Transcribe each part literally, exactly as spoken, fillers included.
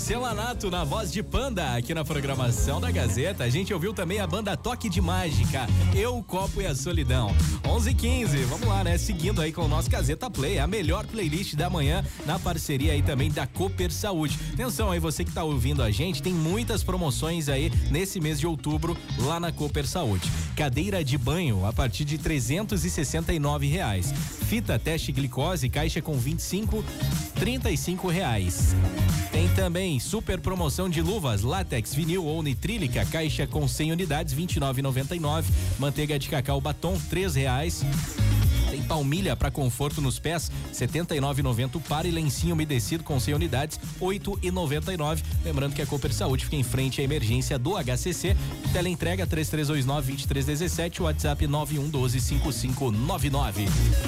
Celanato na voz de Panda aqui na programação da Gazeta. A gente ouviu também a banda Toque de Mágica, Eu, o Copo e a Solidão. onze e quinze, vamos lá, né? Seguindo aí com o nosso Gazeta Play, a melhor playlist da manhã, na parceria aí também da Cooper Saúde. Atenção aí, você que tá ouvindo a gente, tem muitas promoções aí nesse mês de outubro lá na Cooper Saúde. Cadeira de banho a partir de trezentos e sessenta e nove reais. Fita teste glicose, caixa com vinte e cinco, trinta e cinco reais. Tem também super promoção de luvas látex, vinil ou nitrílica, caixa com cem unidades, vinte e nove e noventa e nove. Manteiga de cacau batom, três reais. Tem palmilha para conforto nos pés, setenta e nove e noventa o par, e lencinho umedecido com cem unidades, oito e noventa e nove. Lembrando que a Cooper Saúde fica em frente à emergência do H C C. Teleentrega três três dois nove, dois três um sete, WhatsApp nove um um dois, cinco cinco nove nove.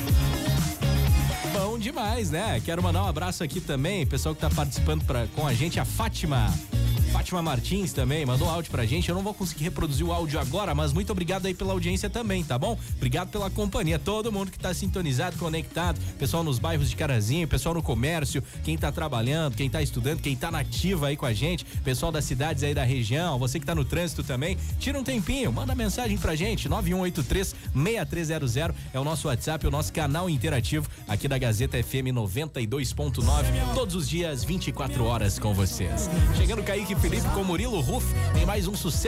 Bom demais, né? Quero mandar um abraço aqui também, pessoal que tá participando pra, com a gente, a Fátima. Fátima Martins também mandou áudio pra gente. Eu não vou conseguir reproduzir o áudio agora, mas muito obrigado aí pela audiência também, tá bom? Obrigado pela companhia, todo mundo que tá sintonizado, conectado, pessoal nos bairros de Carazinho, pessoal no comércio, quem tá trabalhando, quem tá estudando, quem tá na ativa aí com a gente, pessoal das cidades aí da região, você que tá no trânsito também, tira um tempinho, manda mensagem pra gente, nove um oito três, seis três zero zero é o nosso WhatsApp, o nosso canal interativo aqui da Gazeta F M noventa e dois ponto nove, todos os dias, vinte e quatro horas com vocês. Chegando Kaique Felipe com Murilo Ruff, tem mais um sucesso